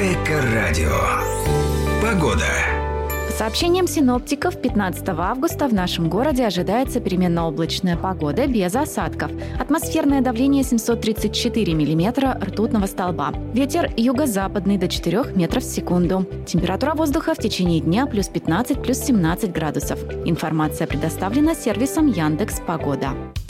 Эко-радио. Погода. По сообщениям синоптиков, 15 августа в нашем городе ожидается переменно-облачная погода без осадков. Атмосферное давление 734 миллиметра ртутного столба. Ветер юго-западный до 4 метров в секунду. Температура воздуха в течение дня плюс 15, плюс 17 градусов. Информация предоставлена сервисом Яндекс.Погода.